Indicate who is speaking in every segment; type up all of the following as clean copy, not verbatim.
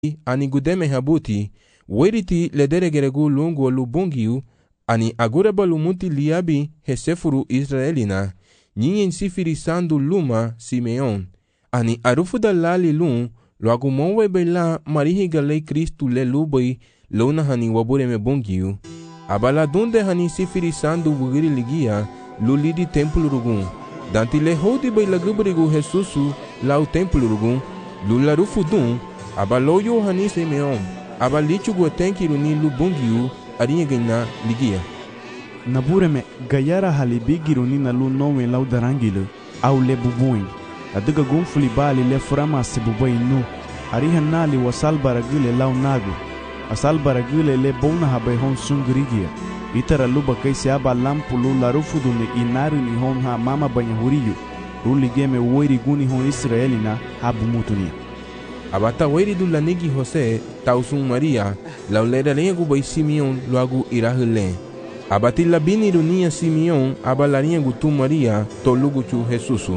Speaker 1: ani gudeme habuti, weriti lederegeregu lungo lubungiu, ani agureba lumuti liabi hesefuru Israelina, nyinyen sifiri sandu luma Simeon, ani arufuda lali lun, loagu monwe bela marihi galei Kristu le lubai, lona hani wabureme bungiu, abala dunde hani sifiri sandu wugiri ligia, lulidi templo rugun, danti le hodi bai lagubrigu Jesusu lau templo rugun, lularufudun, abaloyo hani Simeon, abalichu guatenkiru ni lubungiu, arinha gina ligia.
Speaker 2: Nabureme gayara halibigiru ni na lu nowe lau darangilu, au le bubuin. Adiga gunfuli bali le furama se bubai nu. Ariha nali wasal baragule lau nagu. Asal baragule le bona habai hon sungrigia. Itara luba kaisi aba lampu lu larufudu ni inaru ni hon ha mama banyahuriyu. Ruli game woiri guni hon Israelina habu mutunia.
Speaker 1: Abata weri du lanigi Jose, tausun Maria, laulera lengu bai Simeon luagu irahule. Abati labini runia Simeon, abalarinha gutu Maria, toluguchu Jesusu.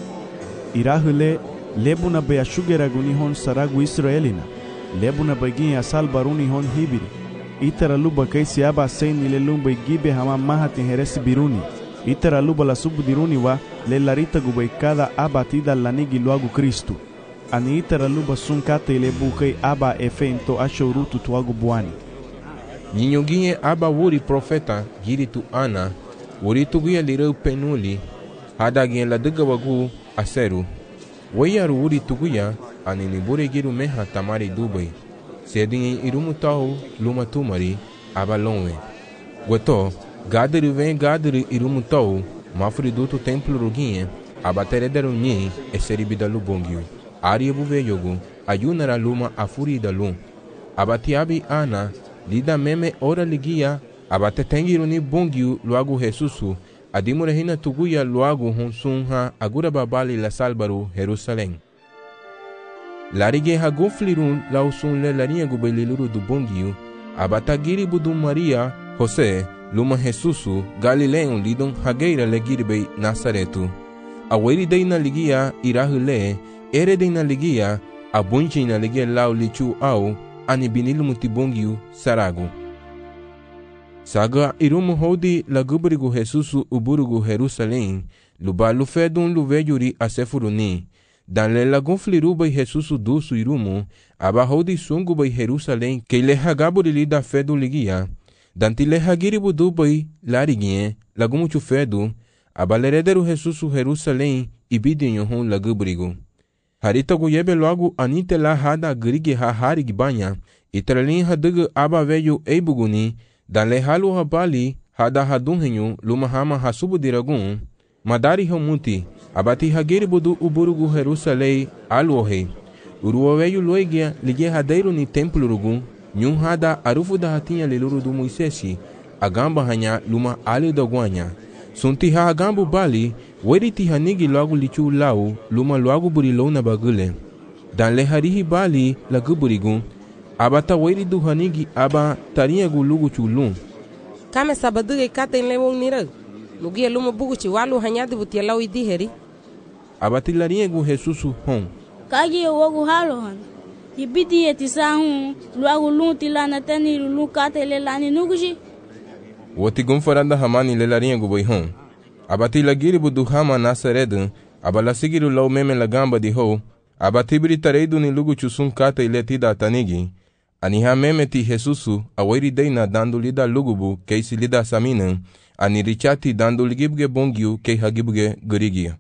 Speaker 2: Irahule, lebuna bai ashugera guni hon saragu Israelina. Lebuna bai gin asal baruni hon hibiri. Itara luba kaisi aba seini le lumba gibe hama mahati heresi biruni. Itara luba la subudiruni wa, le larita gubai kada abatida lanigi luagu Kristu. Ani itara luba sunkate ile bukai aba efento ashorutu tuagu buani.
Speaker 1: Nyinyoginye aba wuri profeta giritu Ana, wuri tuguya lireu penuli, hadagin la wagu aseru. Wayaru wuri tuguya, ani nibure giru meha tamari dubai. Sedin irumutau luma tumari, aba lonwe. Weto, gadiri vem gadiri irumutau, mafridutu templo ruginye, aba terederu nyi, eseribida lubongiu. Aria buveyogu, ayunara luma afuri da lum. Abatiabi Ana, lida meme ora ligia, abate tengiru ni bongiu luagu Jesusu, adimurehina tuguya luagu honsunha agura babali la salbaru Jerusalém. Larige haguflirun lausun le larinha gubeliluru du bongiu, abatagiri budu Maria, José, luma Jesusu, Galileon lidon hageira legiribei Nazaretu. Aweri deina ligia irahule, ere na ligia, abunchi na ligia lau lichu au, ani binilu mutibongiu saragu. Saga irumu hodi lagubrigu Jesusu uburugu Jerusalém, lubalu fedun luvejuri asefuruni, dan le lagun flirubai Jesusu dusu irumu, aba hodi sungu bai Jerusalém, que le hagaburi da fedu ligia, danti le hagiribu dubai larigie, lagumuchu fedu, aba lerederu Jesusu Jerusalém, ibidinho hon lagubrigu. Harita guyebe logo anite la hada grigi ha harig banya, itralin hadugu aba veju eibuguni, dan le halu habali hada hadunhenyu luma hama hasubu diragun, madari homuti, abati hagiri budu uburugu Jerusalém aluohe, uruo veju loigia ligia hadeiro ni templo rugun, nyun hada arufu da hatinha liluru du Moisesi, agamba hanya luma ali da guanya. Sunti ha agambu bali, weriti hanigi logo lichu lau, luma logo burilou na bagule. Dan le harihi bali la guburigun, abata weri du hanigi aba tarinha gulugu chulum.
Speaker 3: Kame sabaduge kata in lewong nira, lugia luma buguchi walu hanyadi butia lau idiheri.
Speaker 1: Abati larinha gu Jesusu hon.
Speaker 4: Kagi wogu halo han. Ibidi etisahu, luagu lunti lana tani lulu kata le lani nuguji.
Speaker 1: Woti gumfaranda hamani le larinha gu hon. Abati lagiri budu hama Nazaredu, abala sigiru lau meme la gamba di ho, abati britareidu ni lugu chusun kata iletida tanigi, aniha meme ti Jesusu, aweri deina dando lida lugubu, keisi lida saminan, ani richati dando ligibge bongiu, kei hagibge gurigia.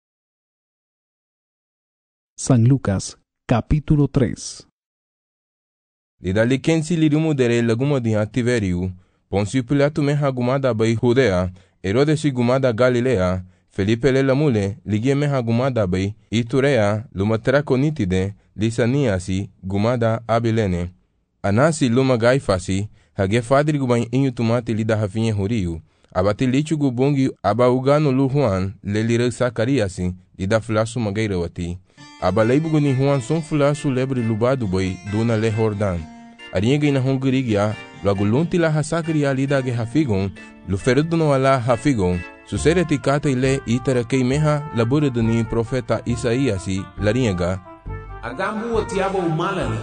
Speaker 5: San Lucas, capítulo 3.
Speaker 1: Lida likensi lirumu dere laguma di Tiveriu, Poncio Pilato me hagumada bai Judea, Herodes gumada Galilea, Felipe le lamule, ligie me hagumada bai Iturea, luma traconitide, Lisaniasi, gumada Abilene. Anasi luma Gaifasi, hage fadri gubain inhutumate lida hafinhe huriu, abati lichu gubongi aba ugano lu Juan, le lire Zacariasi, lida flasu magairawati. Aba leibugu ni Juan son flasu lebre lubadu bai, duna le Jordan. Arienge ina hongirigia, logo lunti la hasakria lida ge hafigon, luferudu no ala hafigon, susereti kata ile itara keimeha laburudu ni profeta Isaiasi, lariega.
Speaker 6: Agambu watiabo umalari,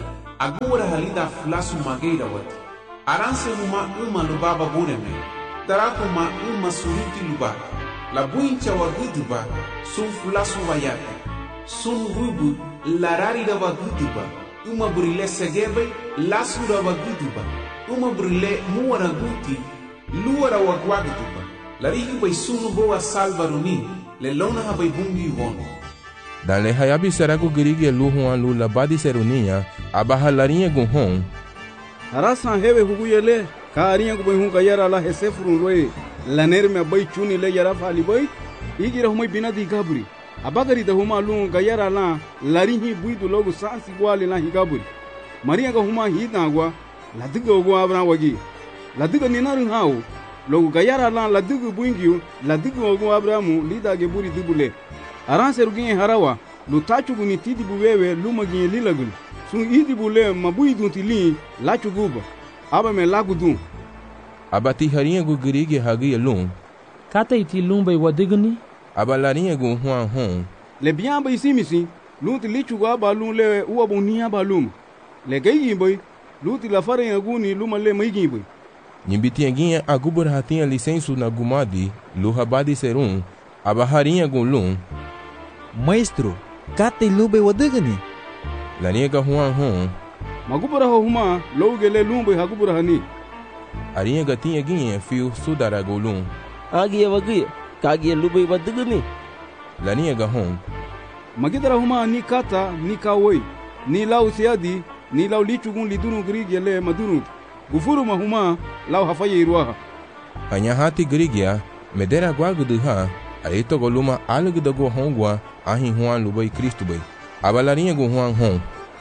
Speaker 6: agora halida flasu mageira wati aranse huma uma lubaba bureme taraku ma uma suruti luba la buincha wa guduba sun flasu wayate sun rubu larari da wa guduba uma burile segebe lasura wa guduba uma burile muara guti luara wa guaguduba larihi bai sunu boa salvaruni le lona ha bai bungi vono
Speaker 1: Dan le hayabi seragu girigi lu huan lu labadi serunia abahalarinha gunhon.
Speaker 2: Arasan hewe huguyele ka arinha gu hun kayara la hesefurun loe laner me bay chuni le yara fali bay igira humay binadi gaburi abagari da huma lu kayara la larihi buidu logo sansi gwali la higaburi maria ga huma hidagwa la diga go abran wagi la diga ninarin hawo logo kayara la la diga buingiu la diga go abramu lida ge buri dibule aran serugin harawa lu tachugu ni tidi buwewe lu magin lilagul sun idi bule mabuidun tili la chuguba aba me lagudun
Speaker 1: Abati harinha gu girigi hagi lum.
Speaker 7: Kata iti lumba wadigni
Speaker 1: Abalarinha gu huan hon.
Speaker 2: Le bien bay simisi lu tili chuga ba lu le uwa bonia ba lum le gayi boy lu tila fare aguni lu male maigi boy
Speaker 1: Nyimbitianguinha agubur hatinha licenço na gumadi lu habadi serum abaharinha gu lum.
Speaker 8: Maestro, kata lumba wadigni
Speaker 1: Larinha ga huan hon.
Speaker 2: magubura huma logele lumba hagubura hani
Speaker 1: Arinha ga tinha guinha fio sudara gu lum.
Speaker 9: Agia wagi, kagia lubai wadigni.
Speaker 1: Larinha ga hon.
Speaker 2: magidara huma ni kata ni kawoi ni lau siadi ni lau lichugun lidunu grigi le madunu gufuru mahuma lau hafaye irwaha
Speaker 1: Hanya hati girigia medera guagudu ha aito goluma alugda go hongwa ahin huan lubai Cristo bai. Abalarinha gu huan hon.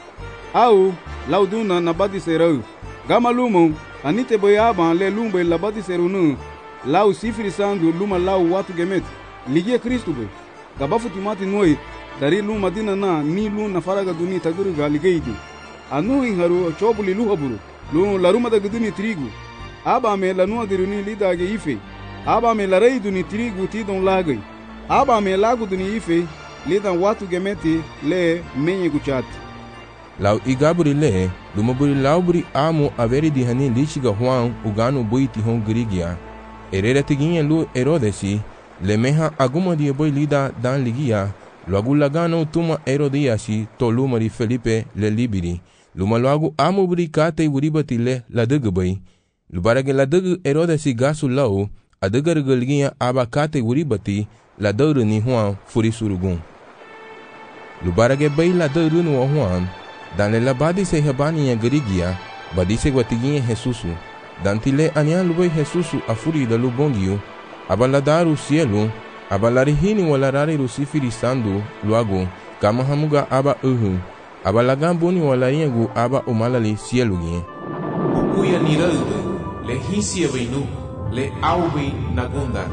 Speaker 2: au lau duna nabadi serau gama lumo anite boyaba le lumbe labadi serunu lau sifiri sandu luma lau watu gemet ligie Cristo bai gabafu timati noi dari luma dina na ni lu na faraga duni taguru ga ligeidu anu inharu chobuli luhaburu lu laruma da guduni trigu aba me lanu adiruni lidage ife aba me larei duni trigu tidon lagai aba me lagu duni ife lidan watu gemeti le menye guchati
Speaker 1: Lau igaburi le lumaburi lauburi amo averi di hani lichiga huan ugano buiti hon girigia. Erera tiguinha lu erodesi le meha aguma di boi lida dan ligia luagu lagano tuma erodiasi to lumari Felipe le libiri. Luma luagu amo buri kate buribati le la degbai. Lubarage la deg erodesi gasu lau adegar galgia aba kate buribati la dauru ni huan furi surugun. Lubarage bai la dauru no huan dan le labadi se habani ya girigia badise guatiguinha Jesusu dan tile ania lubai Jesusu afuri da lubongiu abaladaru cielo abalarihini walarari rusifiri sandu luago kama hamuga aba abalagambuni walaringu aba umalali cielo gie
Speaker 6: ukuya niralde le hisia beinu le aubi nagunda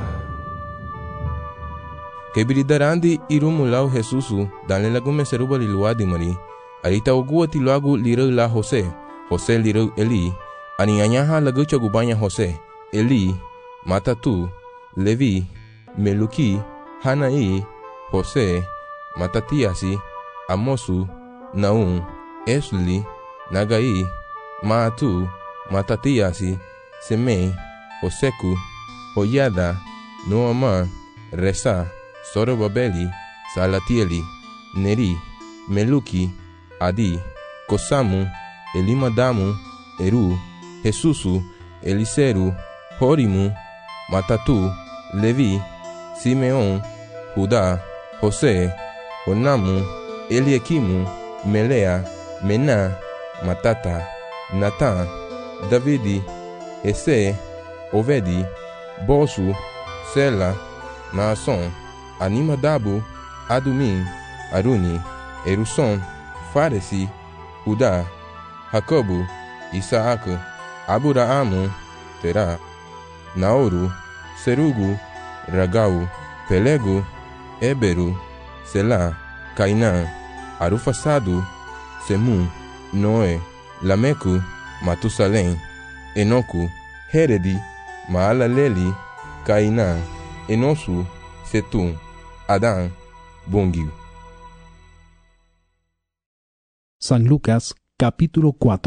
Speaker 1: Kebiridarandi irumulau Jesusu dan le lagume seruba liluadi mari Arita oguati luagu lirau la Jose lirau Eli, anianyaha lagu cagubanya Jose, Eli, Matatu, Levi, Meluki, Hanai, Jose, Matatiasi, Amosu, Naum, Esli, Nagai, Maatu, Matatiasi, Semei, Oseku, Oyada, Noama, Resa, Sorobabeli, Salatieli, Neri, Meluki, Adi, Kosamu, Elimadamu, Eru, Jesusu, Eliseru, Horimu, Matatu, Levi, Simeon, Judá, José, Onamu, Eliakimu, Melea, Mena, Matata, Natan, Davidi, Ese, Ovedi, Bosu, Sela, Naason, Animadabu, Adumim, Aruni, Eruson, Faresi, Judá, Jacobo, Isaac, Abraham, Terá, Naoru, Serugu, Ragau, Pelego, Éberu, Selá, Cainã, Arufasado, Semu, Noé, Lameco, Matusalém, Enoco, Heredi, Maalaleli, Cainã, Enosu, Setum, Adán, Bongiu.
Speaker 5: San Lucas, capítulo 4.